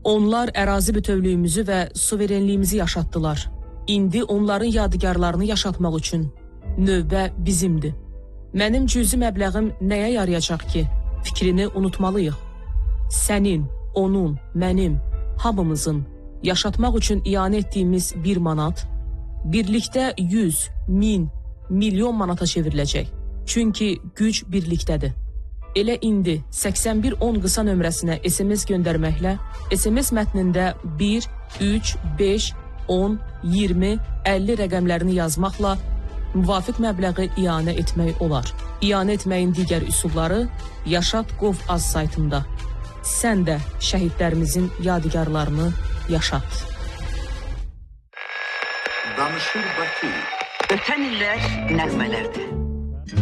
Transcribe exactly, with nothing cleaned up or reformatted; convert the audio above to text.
Onlar ərazi bütövlüyümüzü və suverenliyimizi yaşatdılar. İndi onların yadigarlarını yaşatmaq üçün növbə bizimdir. Mənim cüzi məbləğim nəyə yarayacaq ki? Fikrini unutmalıyıq. Sənin, onun, mənim, hamımızın yaşatmaq üçün iyanə etdiyimiz bir manat, birlikdə yüz, min, milyon manata çevriləcək. Çünki güc birlikdədir. Elə indi səksən bir on qısa nömrəsinə S M S göndərməklə S M S mətnində bir, üç, beş, on, iyirmi, əlli rəqəmlərini yazmaqla müvafiq məbləği iyanə etmək olar. İyanə etməyin digər üsulları Yaşat nöqtə gov az saytında. Sən də şəhidlərimizin yadigarlarını yaşat. Danışır Bakı. Ötən illər nəğmələrdir.